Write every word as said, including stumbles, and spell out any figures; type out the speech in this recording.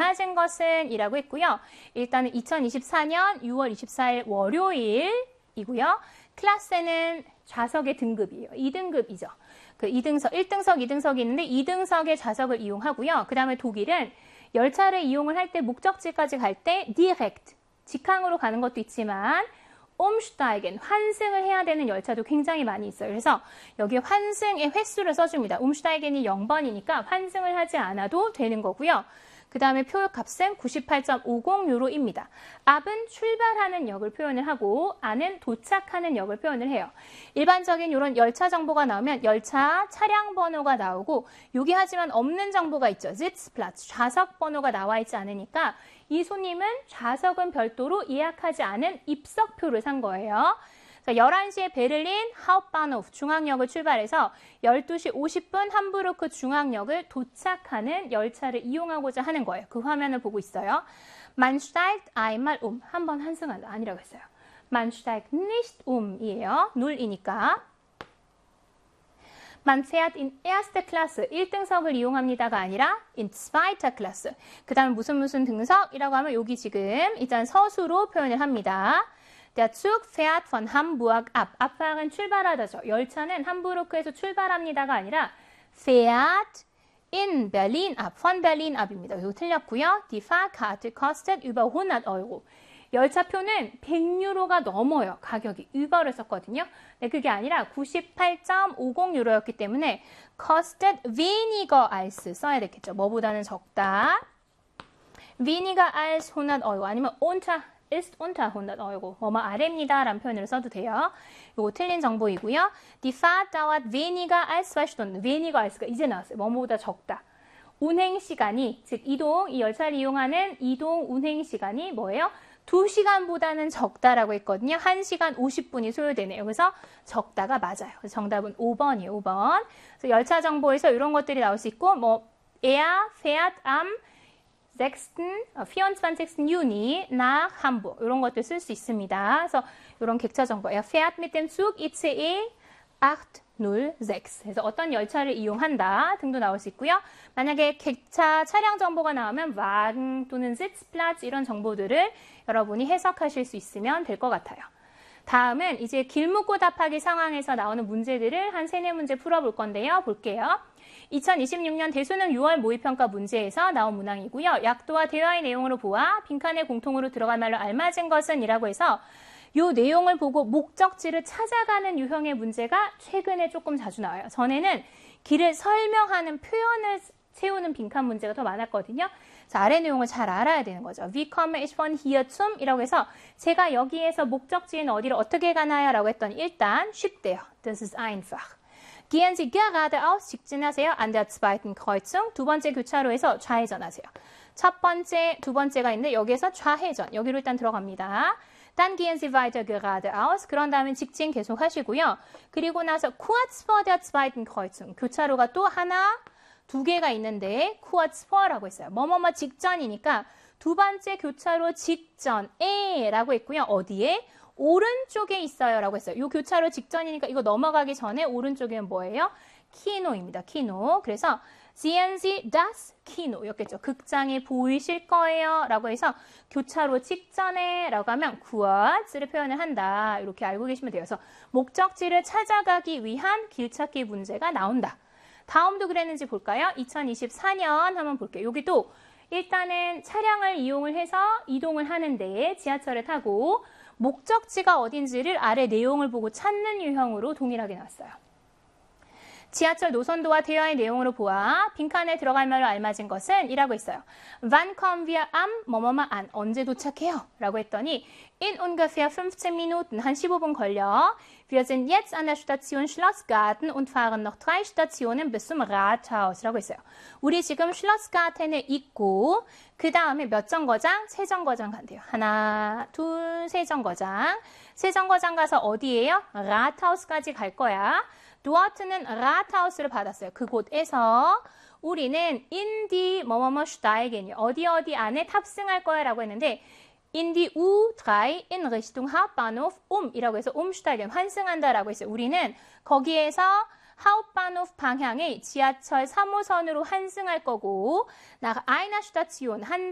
알맞은 것은 이라고 했고요. 일단은 이천이십사년 유월 이십사일 월요일이고요. 클래스는 좌석의 등급이에요. 이 등급이죠. 그 이 등석, 일 등석, 이 등석이 있는데 이 등석의 좌석을 이용하고요. 그 다음에 독일은 열차를 이용을 할 때 목적지까지 갈 때 direct, 직항으로 가는 것도 있지만 umsteigen, 환승을 해야 되는 열차도 굉장히 많이 있어요. 그래서 여기 환승의 횟수를 써줍니다. umsteigen이 영 번이니까 환승을 하지 않아도 되는 거고요. 그 다음에 표값은 구십팔 점 오십 유로입니다. 앞은 출발하는 역을 표현을 하고 안은 도착하는 역을 표현을 해요. 일반적인 이런 열차 정보가 나오면 열차 차량 번호가 나오고 여기 하지만 없는 정보가 있죠. Sitzplatz, 좌석 번호가 나와 있지 않으니까 이 손님은 좌석은 별도로 예약하지 않은 입석표를 산 거예요. 열한 시에 베를린 하uptbahnhof 중앙역을 출발해서 열두 시 오십 분 함부르크 중앙역을 도착하는 열차를 이용하고자 하는 거예요. 그 화면을 보고 있어요. Man steigt einmal um. 한 번 환승한다. 아니라고 했어요. Man steigt nicht um이에요. null이니까. Man fährt in erste Klasse. 일 등석을 이용합니다가 아니라 in zweiter Klasse. 그 다음에 무슨 무슨 등석이라고 하면 여기 지금 일단 서수로 표현을 합니다. Der Zug fährt von Hamburg ab. abfahren 출발하다죠. 열차는 함부르크에서 출발합니다가 아니라 fährt in Berlin ab. von Berlin ab입니다. 이거 틀렸고요. Die Fahrkarte kostet über hundert Euro. 열차표는 백 유로가 넘어요. 가격이. über를 썼거든요. 네, 그게 아니라 구십팔 점 오십 유로였기 때문에 kostet weniger als 써야 되겠죠. 뭐보다는 적다. weniger als hundert Euro 아니면 unter ist unter hundert Euro. 뭐뭐 아래입니다. 라는 표현을 써도 돼요. 이거 틀린 정보이고요. Die Fahrt dauert weniger als zwei Stunden. weniger als가 이제 나왔어요. 뭐뭐보다 적다. 운행 시간이, 즉 이동, 이 열차를 이용하는 이동 운행 시간이 뭐예요? 두 시간보다는 적다라고 했거든요. 한 시간 오십 분이 소요되네요. 그래서 적다가 맞아요. 그래서 정답은 오 번이에요. 오 번. 그래서 열차 정보에서 이런 것들이 나올 수 있고 뭐 Er fährt am vierundzwanzigsten Juni nach Hamburg. 이런 것들 쓸 수 있습니다. 그래서 이런 객차 정보. Er fährt mit dem Zug 이씨이 achthundertsechs. 그래서 어떤 열차를 이용한다 등도 나올 수 있고요. 만약에 객차 차량 정보가 나오면 Wagen 또는 Sitzplatz 이런 정보들을 여러분이 해석하실 수 있으면 될 것 같아요. 다음은 이제 길 묻고 답하기 상황에서 나오는 문제들을 한 세네 문제 풀어볼 건데요. 볼게요. 이천이십육 년 대수능 유월 모의평가 문제에서 나온 문항이고요. 약도와 대화의 내용으로 보아 빈칸에 공통으로 들어갈 말로 알맞은 것은 이라고 해서 이 내용을 보고 목적지를 찾아가는 유형의 문제가 최근에 조금 자주 나와요. 전에는 길을 설명하는 표현을 채우는 빈칸 문제가 더 많았거든요. 자, 아래 내용을 잘 알아야 되는 거죠. Wie komme ich von hier zum? 이라고 해서 제가 여기에서 목적지인 어디를 어떻게 가나요? 라고 했더니 일단 쉽대요. Das ist einfach. Gehen Sie geradeaus, 직진하세요. An der zweiten Kreuzung, 두 번째 교차로에서 좌회전하세요. 첫 번째, 두 번째가 있는데 여기에서 좌회전, 여기로 일단 들어갑니다. Dann gehen Sie weiter geradeaus, 그런 다음에 직진 계속 하시고요. 그리고 나서 kurz vor der zweiten Kreuzung, 교차로가 또 하나, 두 개가 있는데 kurz vor라고 했어요. 뭐뭐뭐 직전이니까 두 번째 교차로 직전에 라고 했고요. 어디에? 오른쪽에 있어요 라고 했어요. 이 교차로 직전이니까 이거 넘어가기 전에 오른쪽에는 뭐예요? 키노입니다. 키노. 그래서 Sehen Sie das Kino 였겠죠. 극장이 보이실 거예요 라고 해서 교차로 직전에 라고 하면 kurz를 표현을 한다. 이렇게 알고 계시면 돼요. 그래서 목적지를 찾아가기 위한 길찾기 문제가 나온다. 다음도 그랬는지 볼까요? 이천이십사 년 한번 볼게요. 여기도 일단은 차량을 이용을 해서 이동을 하는데 지하철을 타고 목적지가 어딘지를 아래 내용을 보고 찾는 유형으로 동일하게 나왔어요. 지하철 노선도와 대화의 내용으로 보아 빈칸에 들어갈 말로 알맞은 것은 이라고 있어요. Wann kommen wir am 뭐뭐뭐 an 언제 도착해요? 라고 했더니 in ungefähr fünfzehn Minuten 한 십오 분 걸려. Wir sind jetzt an der Station Schlossgarten und fahren noch drei Stationen bis zum Rathaus 라고 했어요. 우리 지금 Schlossgarten에 있고 그 다음에 몇 정거장? 세 정거장 간대요. 하나, 둘, 세 정거장. 세 정거장 가서 어디예요? Rathaus까지 갈 거야. Dort는 Rathhaus를 받았어요. 그곳에서 우리는 in die 뭐뭐뭐 steigen 어디 어디 안에 탑승할 거야 라고 했는데 in die U drei in Richtung Hauptbahnhof um 이라고 해서 umsteigen 환승한다 라고 했어요. 우리는 거기에서 Hauptbahnhof 방향의 지하철 삼 호선으로 환승할 거고 nach einer Station 한